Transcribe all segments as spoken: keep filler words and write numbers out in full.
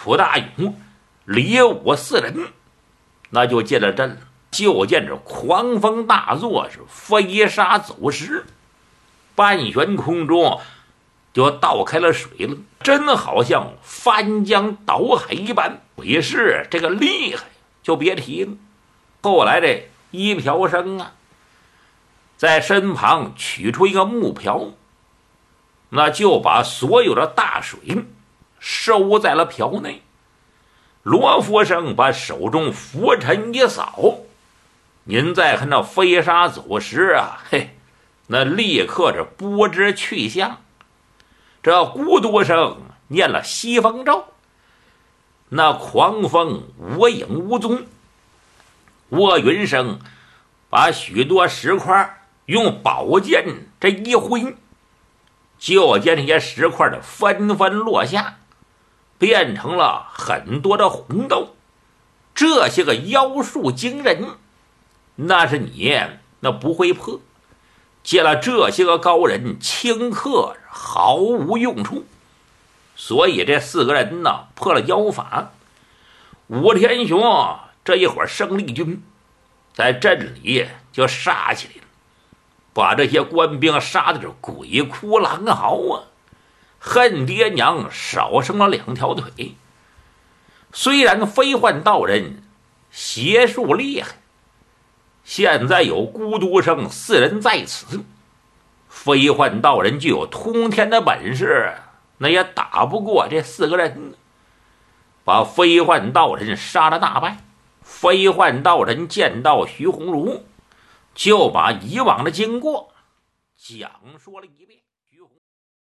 楚大勇、李武四人，那就进了阵了。就见着狂风大作，是飞沙走石，半悬空中就倒开了水了，真好像翻江倒海一般，水势这个厉害就别提了。后来这一瓢生啊，在身旁取出一个木瓢，那就把所有的大水收在了瓢内。罗福生把手中拂尘一扫，您再看那飞沙走石啊，嘿，那立刻这不知去向。这咕嘟声念了西风咒，那狂风无影无踪。卧云生把许多石块用宝剑这一挥，就见这些石块的纷纷落下，变成了很多的红豆。这些个妖术惊人，那是你那不会破，见了这些个高人顷刻毫无用处。所以这四个人呢破了妖法。武天雄这一会儿生力军在镇里就杀起来了，把这些官兵杀的是鬼哭狼嚎啊，恨爹娘少生了两条腿。虽然飞幻道人邪术厉害，现在有咕嘟生四人在此，飞幻道人具有通天的本事，那也打不过这四个人，把飞幻道人杀了大败。飞幻道人见到徐鸿儒，就把以往的经过讲说了一遍。徐鸿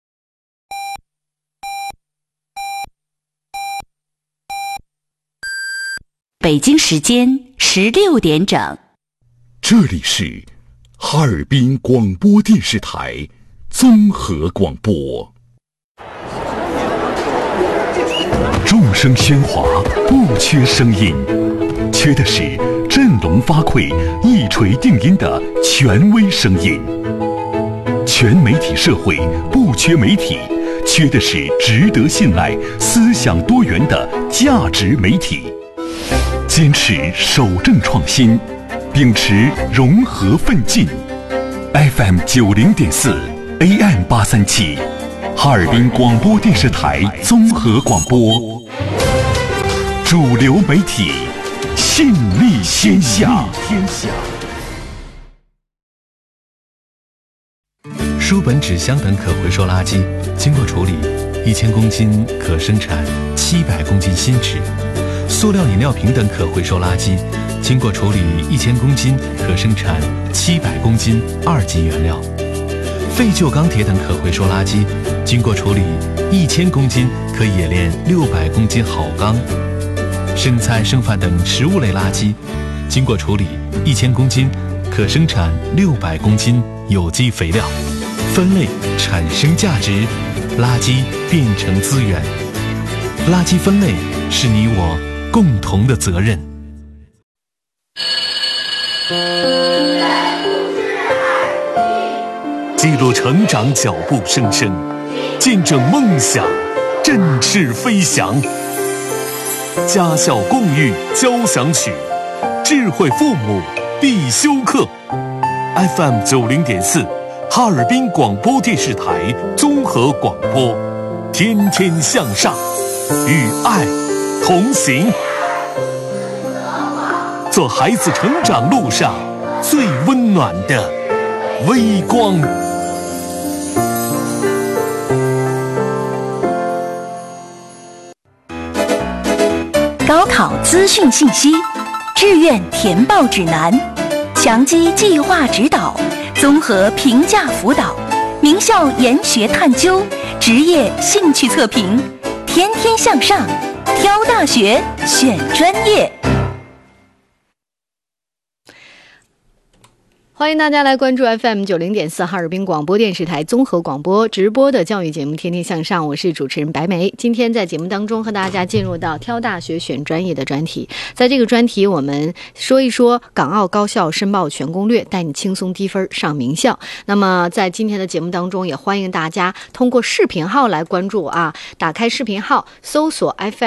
北京时间十六点整， 这里是哈尔滨广播电视台综合广播。众声喧哗，不缺声音，缺的是振聋发聩、一锤定音的权威声音。全媒体社会不缺媒体，缺的是值得信赖、思想多元的价值媒体。坚持守正创新，秉持融合奋进。F M 九零点四 A M 八三七，哈尔滨广播电视台综合广播，主流媒体，信力天下。 书本、纸箱等可回收垃圾经过处理，一千公斤可生产七百公斤新纸。塑料饮料瓶等可回收垃圾经过处理，一千公斤可生产七百公斤二级原料。废旧钢铁等可回收垃圾经过处理，一千公斤可冶炼六百公斤好钢。生菜、剩饭等食物类垃圾经过处理，一千公斤可生产六百公斤有机肥料。分类产生价值，垃圾变成资源。垃圾分类是你我共同的责任。记录成长脚步声声，见证梦想振翅飞翔。家校共育交响曲，智慧父母必修课。F M 九零点四，哈尔滨广播电视台综合广播，天天向上，与爱同行，做孩子成长路上最温暖的微光。 高考资讯信息，志愿填报指南，强基计划指导，综合评价辅导，名校研学探究，职业兴趣测评，天天向上，挑大学，选专业。 欢迎大家来关注 F M 九零点四哈尔滨广播电视台综合广播直播的教育节目《天天向上》，我是主持人白梅。今天在节目当中和大家进入到挑大学选专业的专题，在这个专题我们说一说港澳高校申报全攻略，带你轻松低分上名校。那么在今天的节目当中，也欢迎大家通过视频号来关注啊，打开视频号搜索 F M